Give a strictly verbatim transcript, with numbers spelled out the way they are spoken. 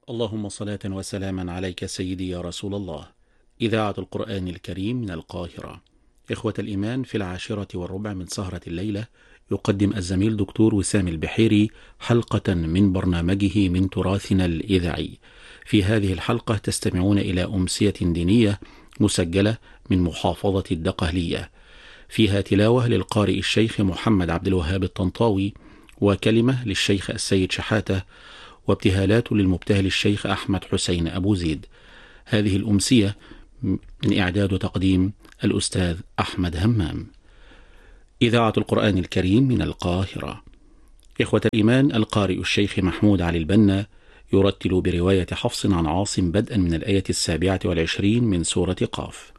اللهم صلاة وسلاما عليك سيدي يا رسول الله. إذاعة القرآن الكريم من القاهرة. إخوة الإيمان، في العاشرة والربع من سهرة الليلة يقدم الزميل دكتور وسام البحيري حلقة من برنامجه من تراثنا الإذاعي. في هذه الحلقة تستمعون إلى أمسية دينية مسجلة من محافظة الدقهلية، فيها تلاوة للقارئ الشيخ محمد عبد الوهاب الطنطاوي، وكلمة للشيخ السيد شحاتة، وابتهالات للمبتهل الشيخ أحمد حسين أبو زيد. هذه الأمسية من إعداد وتقديم الأستاذ أحمد همام. إذاعة القرآن الكريم من القاهرة. إخوة الإيمان، القارئ الشيخ محمود علي البنا يرتل برواية حفص عن عاصم بدءا من الآية السابعة والعشرين من سورة قاف.